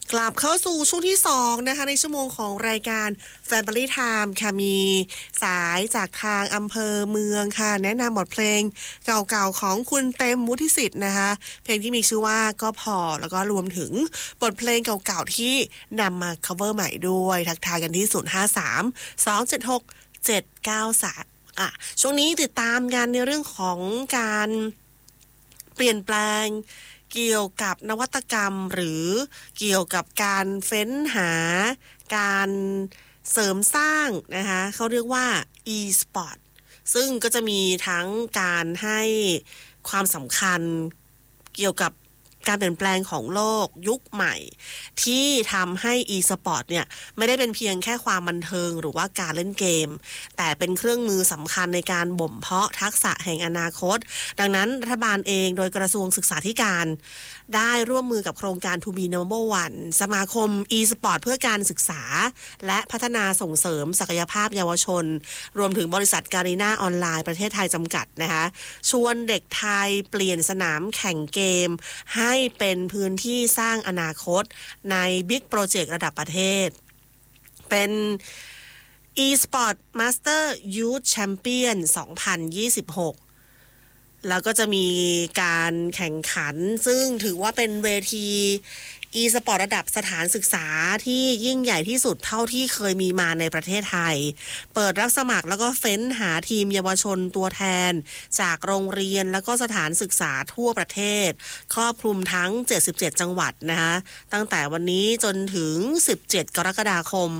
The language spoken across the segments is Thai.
กลับเข้าสู่ช่วงที่2นะคะในชั่วโมงของรายการ Family Time ค่ะมีสายจากทางอำเภอเมืองค่ะแนะนำบทเพลงเก่าๆของคุณเต็มวุฒิสิทธิ์นะคะเพลงที่มีชื่อว่าก็พอแล้วก็รวมถึงบทเพลงเก่าๆที่นำมา cover ใหม่ด้วยทักทายกันที่053 276 7993ช่วงนี้ติดตามกันในเรื่องของการเปลี่ยนแปลงเกี่ยวกับนวัตกรรมหรือเกี่ยวกับการเฟ้นหาการเสริมสร้างนะคะเขาเรียกว่า e-sport ซึ่งก็จะมีทั้งการให้ความสำคัญเกี่ยวกับการเปลี่ยนแปลงของโลกยุคใหม่ที่ทำให้ e-sport เนี่ยไม่ได้เป็นเพียงแค่ความบันเทิงหรือว่าการเล่นเกมแต่เป็นเครื่องมือสำคัญในการบ่มเพาะทักษะแห่งอนาคตดังนั้นรัฐบาลเองโดยกระทรวงศึกษาธิการได้ร่วมมือกับโครงการ To be number one สมาคม e-sport เพื่อการศึกษาและพัฒนาส่งเสริมศักยภาพเยาวชนรวมถึงบริษัทการีนาออนไลน์ประเทศไทยจำกัดนะคะชวนเด็กไทยเปลี่ยนสนามแข่งเกมให้เป็นพื้นที่สร้างอนาคตในบิ๊กโปรเจกต์ระดับประเทศเป็น e-sport Master Youth Champion 2026แล้วก็จะมีการแข่งขันซึ่งถือว่าเป็นเวที e-sport ระดับสถานศึกษาที่ยิ่งใหญ่ที่สุดเท่าที่เคยมีมาในประเทศไทยเปิดรับสมัครแล้วก็เฟ้นหาทีมเยาวชนตัวแทนจากโรงเรียนแล้วก็สถานศึกษาทั่วประเทศครอบคลุมทั้ง77จังหวัดนะคะตั้งแต่วันนี้จนถึง17กรกฎาคม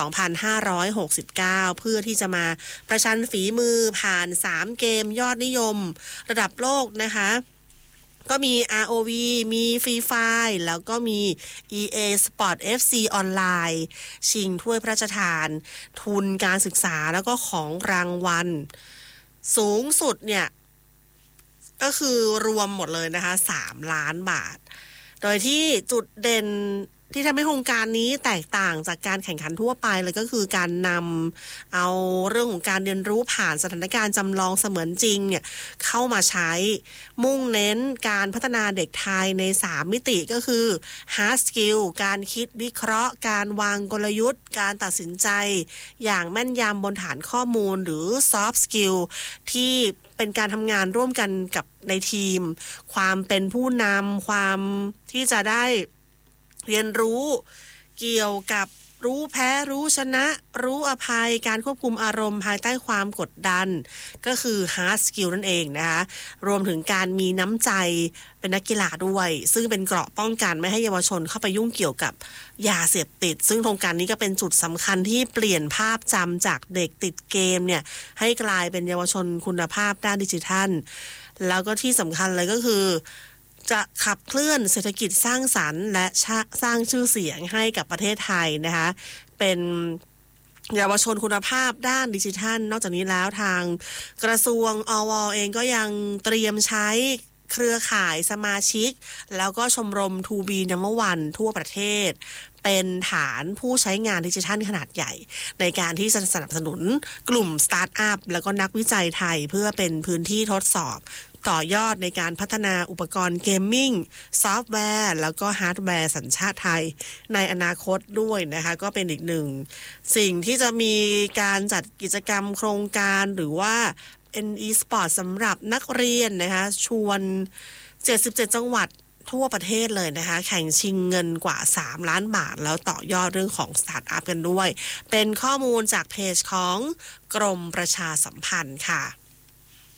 2569เพื่อที่จะมาประชันฝีมือผ่าน3เกมยอดนิยมระดับโลกนะคะก็มี ROV มี Free Fire แล้วก็มี EA Sport FC ออนไลน์ชิงถ้วยพระราชทานทุนการศึกษาแล้วก็ของรางวัลสูงสุดเนี่ยก็คือรวมหมดเลยนะคะ3 ล้านบาทโดยที่จุดเด่นที่ทำให้โครงการนี้แตกต่างจากการแข่งขันทั่วไปเลยก็คือการนำเอาเรื่องของการเรียนรู้ผ่านสถานการณ์จำลองเสมือนจริงเนี่ยเข้ามาใช้มุ่งเน้นการพัฒนาเด็กไทยใน3มิติก็คือ hard skill การคิดวิเคราะห์การวางกลยุทธ์การตัดสินใจอย่างแม่นยำบนฐานข้อมูลหรือ soft skill ที่เป็นการทำงานร่วมกันกับในทีมความเป็นผู้นำความที่จะได้เรียนรู้เกี่ยวกับรู้แพ้รู้ชนะรู้อภัยการควบคุมอารมณ์ภายใต้ความกดดันก็คือ hard skill นั่นเองนะคะรวมถึงการมีน้ำใจเป็นนักกีฬาด้วยซึ่งเป็นเกราะป้องกันไม่ให้เยาวชนเข้าไปยุ่งเกี่ยวกับยาเสพติดซึ่งโครงการนี้ก็เป็นจุดสำคัญที่เปลี่ยนภาพจำจากเด็กติดเกมเนี่ยให้กลายเป็นเยาวชนคุณภาพด้านดิจิทัลแล้วก็ที่สำคัญเลยก็คือจะขับเคลื่อนเศรษฐกิจสร้างสรรค์และสร้างชื่อเสียงให้กับประเทศไทยนะคะเป็นเยาวชนคุณภาพด้านดิจิทัลนอกจากนี้แล้วทางกระทรวงอว.เองก็ยังเตรียมใช้เครือข่ายสมาชิกแล้วก็ชมรม To be number one ทั่วประเทศเป็นฐานผู้ใช้งานดิจิทัลขนาดใหญ่ในการที่จะสนับสนุนกลุ่มสตาร์ทอัพแล้วก็นักวิจัยไทยเพื่อเป็นพื้นที่ทดสอบต่อยอดในการพัฒนาอุปกรณ์เกมมิ่งซอฟต์แวร์แล้วก็ฮาร์ดแวร์สัญชาติไทยในอนาคตด้วยนะคะก็เป็นอีกหนึ่งสิ่งที่จะมีการจัดกิจกรรมโครงการหรือว่าe-sport สำหรับนักเรียนนะคะชวน77จังหวัดทั่วประเทศเลยนะคะแข่งชิงเงินกว่า3 ล้านบาทแล้วต่อยอดเรื่องของสตาร์ทอัพกันด้วยเป็นข้อมูลจากเพจของกรมประชาสัมพันธ์ค่ะ